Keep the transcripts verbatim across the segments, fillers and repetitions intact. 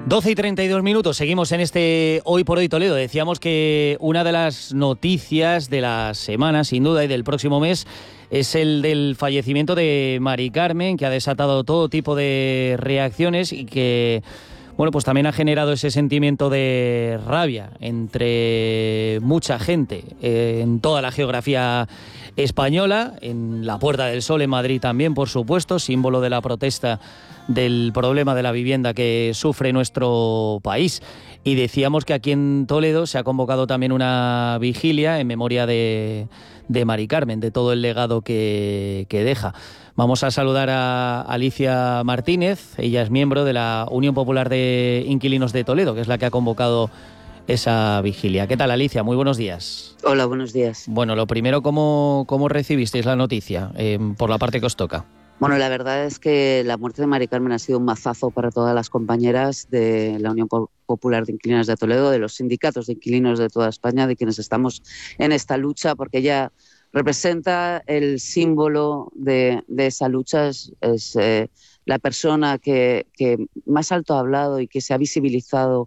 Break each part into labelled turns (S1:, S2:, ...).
S1: doce y treinta y dos minutos, seguimos en este Hoy por Hoy Toledo. Decíamos que una de las noticias de la semana, sin duda, y del próximo mes, es el del fallecimiento de Mari Carmen, que ha desatado todo tipo de reacciones y que, bueno, pues también ha generado ese sentimiento de rabia entre mucha gente eh, en toda la geografía española, en la Puerta del Sol en Madrid también, por supuesto, símbolo de la protesta del problema de la vivienda que sufre nuestro país. Y decíamos que aquí en Toledo se ha convocado también una vigilia en memoria de, de Mari Carmen, de todo el legado que, que deja. Vamos a saludar a Alicia Martínez, ella es miembro de la Unión Popular de Inquilinos de Toledo, que es la que ha convocado esa vigilia. ¿Qué tal, Alicia? Muy buenos días.
S2: Hola, buenos días.
S1: Bueno, lo primero, ¿cómo, cómo recibisteis la noticia eh, por la parte que os toca?
S2: Bueno, la verdad es que la muerte de Mari Carmen ha sido un mazazo para todas las compañeras de la Unión Popular de Inquilinos de Toledo, de los sindicatos de inquilinos de toda España, de quienes estamos en esta lucha, porque ella representa el símbolo de, de esa lucha, es, es eh, la persona que, que más alto ha hablado y que se ha visibilizado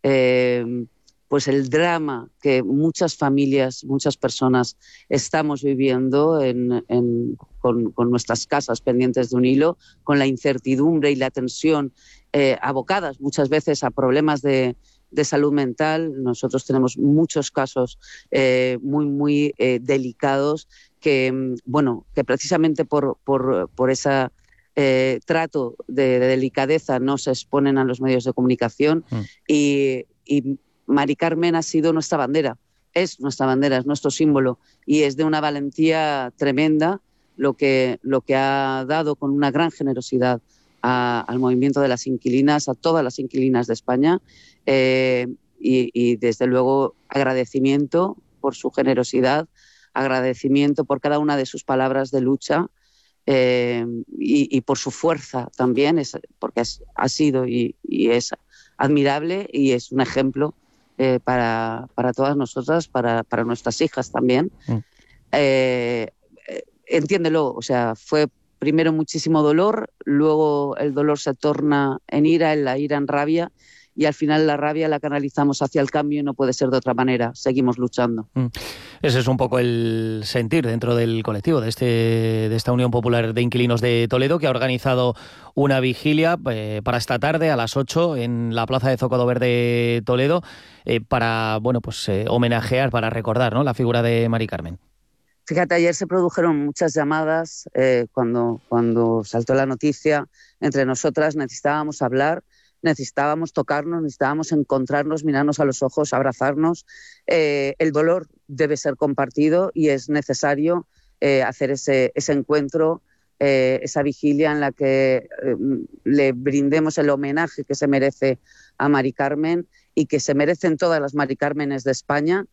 S2: eh, pues el drama que muchas familias, muchas personas estamos viviendo en, en, con, con nuestras casas pendientes de un hilo, con la incertidumbre y la tensión, eh, abocadas muchas veces a problemas de, de salud mental. Nosotros tenemos muchos casos eh, muy, muy eh, delicados que, bueno, que precisamente por, por, por esa eh, trato de, de delicadeza no se exponen a los medios de comunicación mm. y, y Mari Carmen ha sido nuestra bandera, es nuestra bandera, es nuestro símbolo y es de una valentía tremenda lo que, lo que ha dado con una gran generosidad a, al movimiento de las inquilinas, a todas las inquilinas de España eh, y, y desde luego agradecimiento por su generosidad, agradecimiento por cada una de sus palabras de lucha eh, y, y por su fuerza también, es, porque es, ha sido y, y es admirable y es un ejemplo Eh, para, para todas nosotras, para, para nuestras hijas también. Mm. Eh, entiéndelo, o sea, fue primero muchísimo dolor, luego el dolor se torna en ira, en la ira en rabia, y al final la rabia la canalizamos hacia el cambio y no puede ser de otra manera, seguimos luchando. Mm.
S1: Ese es un poco el sentir dentro del colectivo de, este, de esta Unión Popular de Inquilinos de Toledo, que ha organizado una vigilia eh, para esta tarde a las ocho en la Plaza de Zocodover de Toledo eh, para bueno, pues, eh, homenajear, para recordar, ¿no?, la figura de Mari Carmen.
S2: Fíjate, ayer se produjeron muchas llamadas eh, cuando, cuando saltó la noticia entre nosotras, necesitábamos hablar, necesitábamos tocarnos, necesitábamos encontrarnos, mirarnos a los ojos, abrazarnos. Eh, el dolor debe ser compartido y es necesario eh, hacer ese, ese encuentro, eh, esa vigilia en la que eh, le brindemos el homenaje que se merece a Mari Carmen y que se merecen todas las Mari Cármenes de España,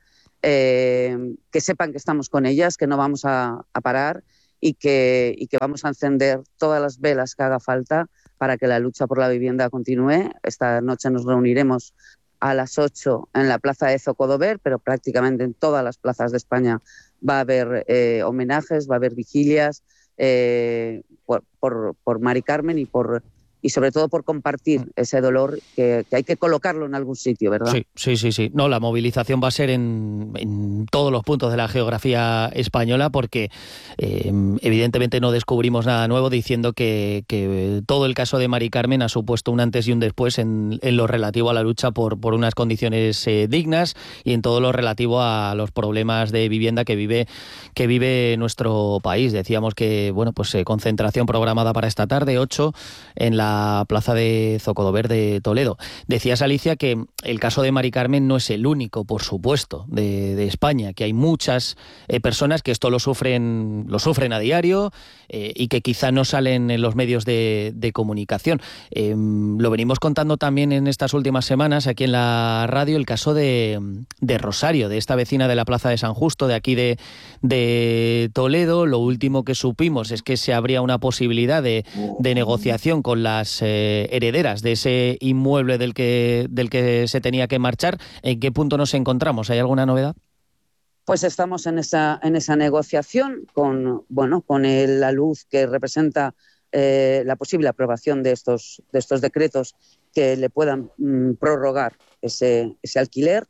S2: eh, que sepan que estamos con ellas, que no vamos a, a parar y que, y que vamos a encender todas las velas que haga falta para que la lucha por la vivienda continúe. Esta noche nos reuniremos a las ocho en la plaza de Zocodover, pero prácticamente en todas las plazas de España va a haber eh, homenajes, va a haber vigilias eh, por, por, por Mari Carmen y por y sobre todo por compartir ese dolor que, que hay que colocarlo en algún sitio, ¿verdad?
S1: Sí, sí, sí, sí. No, la movilización va a ser en, en todos los puntos de la geografía española porque eh, evidentemente no descubrimos nada nuevo diciendo que, que todo el caso de Mari Carmen ha supuesto un antes y un después en, en lo relativo a la lucha por, por unas condiciones eh, dignas y en todo lo relativo a los problemas de vivienda que vive que vive nuestro país. Decíamos que, bueno, pues eh, concentración programada para esta tarde, ocho, en la la plaza de Zocodover de Toledo. Decías, Alicia, que el caso de Mari Carmen no es el único, por supuesto, de, de España, que hay muchas eh, personas que esto lo sufren, lo sufren a diario eh, y que quizá no salen en los medios de, de comunicación. Eh, lo venimos contando también en estas últimas semanas aquí en la radio, el caso de, de Rosario, de esta vecina de la Plaza de San Justo, de aquí de, de Toledo. Lo último que supimos es que se abría una posibilidad de, de negociación con la las eh, herederas de ese inmueble del que, del que se tenía que marchar. ¿En qué punto nos encontramos? ¿Hay alguna novedad?
S2: Pues estamos en esa, en esa negociación con, bueno, con el, la luz que representa eh, la posible aprobación de estos, de estos decretos que le puedan mm, prorrogar ese, ese alquiler.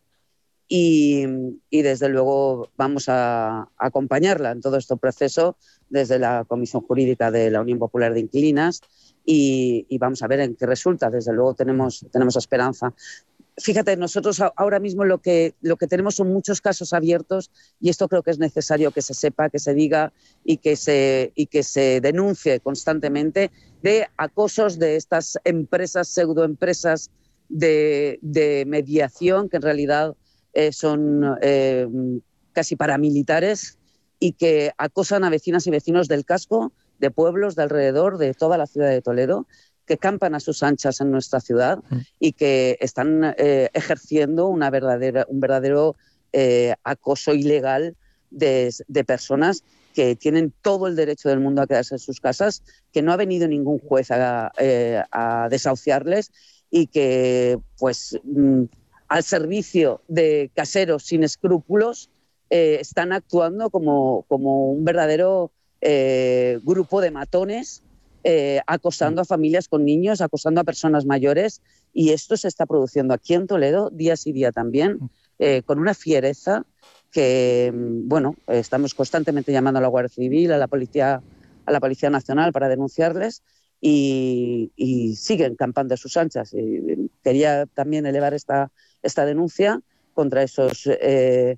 S2: Y, y desde luego vamos a, a acompañarla en todo este proceso desde la Comisión Jurídica de la Unión Popular de Inquilinas y, y vamos a ver en qué resulta. Desde luego tenemos, tenemos esperanza. Fíjate, nosotros ahora mismo lo que, lo que tenemos son muchos casos abiertos y esto creo que es necesario que se sepa, que se diga y que se, y que se denuncie constantemente de acosos de estas empresas, pseudoempresas de, de mediación que en realidad Eh, son eh, casi paramilitares y que acosan a vecinas y vecinos del casco, de pueblos de alrededor, de toda la ciudad de Toledo, que campan a sus anchas en nuestra ciudad y que están eh, ejerciendo una verdadera, un verdadero eh, acoso ilegal de, de personas que tienen todo el derecho del mundo a quedarse en sus casas, que no ha venido ningún juez a, eh, a desahuciarles y que pues... Mm, al servicio de caseros sin escrúpulos, eh, están actuando como, como un verdadero eh, grupo de matones, eh, acosando a familias con niños, acosando a personas mayores, y esto se está produciendo aquí en Toledo, día sí día también, eh, con una fiereza que, bueno, estamos constantemente llamando a la Guardia Civil, a la Policía, a la Policía Nacional para denunciarles, y, y siguen campando a sus anchas. Y quería también elevar esta esta denuncia contra esos eh,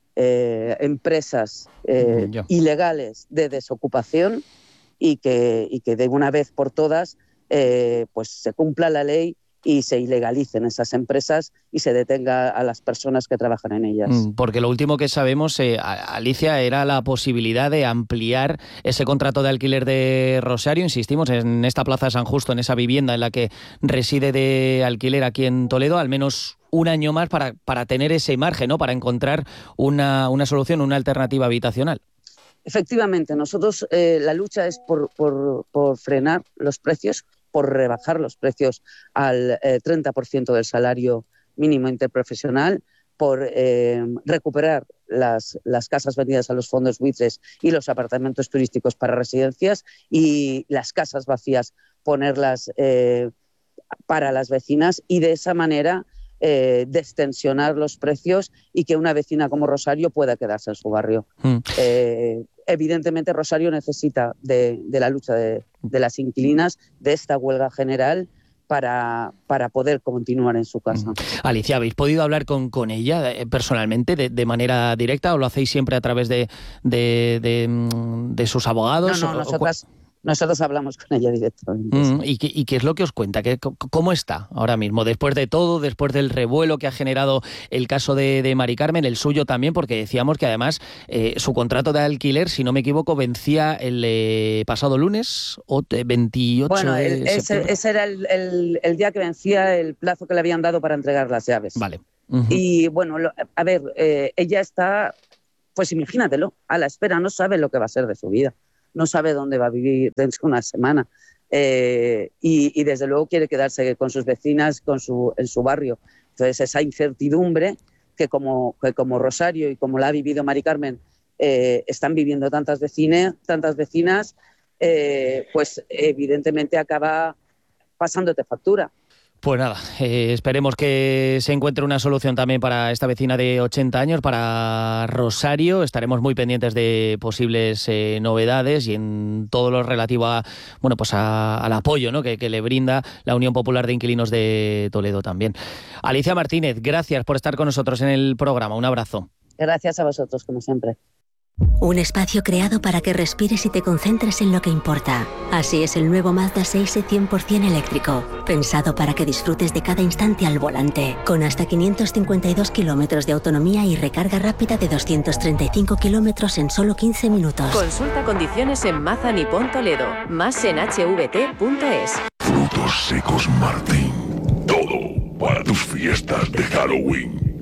S2: eh, empresas eh,
S1: mm,
S2: ilegales de desocupación y que, y que de una vez por todas eh, pues se cumpla la ley y se ilegalicen esas empresas y se detenga a las personas que trabajan en ellas.
S1: Porque lo último que sabemos, eh, Alicia, era la posibilidad de ampliar ese contrato de alquiler de Rosario, insistimos, en esta Plaza de San Justo, en esa vivienda en la que reside de alquiler aquí en Toledo, al menos un año más para, para tener ese margen, ¿no? Para encontrar una, una solución, una alternativa habitacional.
S2: Efectivamente, nosotros eh, la lucha es por, por, por frenar los precios, por rebajar los precios al eh, treinta por ciento del salario mínimo interprofesional, por eh, recuperar las, las casas vendidas a los fondos buitres y los apartamentos turísticos para residencias y las casas vacías ponerlas eh, para las vecinas y de esa manera eh, destensionar los precios y que una vecina como Rosario pueda quedarse en su barrio. Mm. Eh, evidentemente Rosario necesita de, de la lucha de, de las inquilinas, de esta huelga general, para, para poder continuar en su casa.
S1: Mm. Alicia, ¿habéis podido hablar con, con ella eh, personalmente, de, de manera directa, o lo hacéis siempre a través de, de, de, de sus abogados?
S2: No, no, nosotras... Nosotros hablamos con ella directamente.
S1: Mm, ¿y, qué, ¿Y qué es lo que os cuenta? ¿Qué, ¿Cómo está ahora mismo? Después de todo, después del revuelo que ha generado el caso de, de Mari Carmen, el suyo también, porque decíamos que además eh, su contrato de alquiler, si no me equivoco, vencía el eh, pasado lunes, o veintiocho
S2: bueno, el,
S1: de
S2: ese, ese era el, el, el día que vencía el plazo que le habían dado para entregar las llaves.
S1: Vale.
S2: Uh-huh. Y bueno, lo, a ver, eh, ella está, pues imagínatelo, a la espera, no sabe lo que va a ser de su vida. No sabe dónde va a vivir dentro de una semana eh, y, y desde luego quiere quedarse con sus vecinas con su, en su barrio. Entonces esa incertidumbre que como, que como Rosario y como la ha vivido Mari Carmen eh, están viviendo tantas vecinas, tantas vecinas eh, pues evidentemente acaba pasándote factura.
S1: Pues nada, eh, esperemos que se encuentre una solución también para esta vecina de ochenta años, para Rosario. Estaremos muy pendientes de posibles eh, novedades y en todo lo relativo a, bueno, pues a, al apoyo, ¿no? que, que le brinda la Unión Popular de Inquilinos de Toledo también. Alicia Martínez, gracias por estar con nosotros en el programa. Un abrazo.
S2: Gracias a vosotros, como siempre.
S3: Un espacio creado para que respires y te concentres en lo que importa. Así es el nuevo Mazda seis e cien por ciento eléctrico, pensado para que disfrutes de cada instante al volante, con hasta quinientos cincuenta y dos kilómetros de autonomía y recarga rápida de doscientos treinta y cinco kilómetros en solo quince minutos.
S4: Consulta condiciones en Mazda Nippon Toledo, más en h v t punto es.
S5: Frutos secos Martín, todo para tus fiestas de Halloween.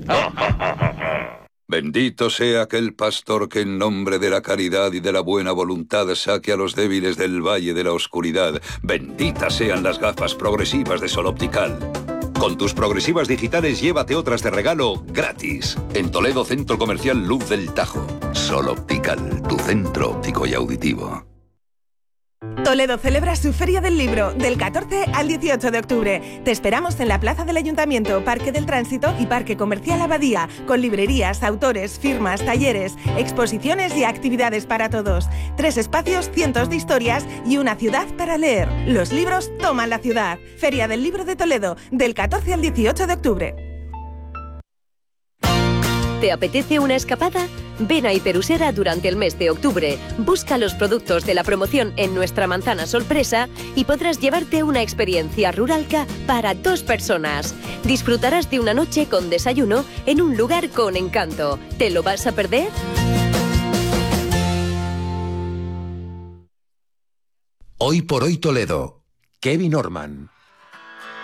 S6: Bendito sea aquel pastor que en nombre de la caridad y de la buena voluntad saque a los débiles del valle de la oscuridad. Benditas sean las gafas progresivas de Sol Optical. Con tus progresivas digitales llévate otras de regalo gratis. En Toledo, Centro Comercial Luz del Tajo. Sol Optical, tu centro óptico y auditivo.
S7: Toledo celebra su Feria del Libro del catorce al dieciocho de octubre. Te esperamos en la Plaza del Ayuntamiento, Parque del Tránsito y Parque Comercial Abadía, con librerías, autores, firmas, talleres, exposiciones y actividades para todos. Tres espacios, cientos de historias y una ciudad para leer. Los libros toman la ciudad. Feria del Libro de Toledo, del catorce al dieciocho de octubre.
S8: ¿Te apetece una escapada? Ven a Hiperusera durante el mes de octubre. Busca los productos de la promoción en nuestra manzana sorpresa y podrás llevarte una experiencia ruralca para dos personas. Disfrutarás de una noche con desayuno en un lugar con encanto. ¿Te lo vas a perder?
S9: Hoy por hoy Toledo. Kevin Orman.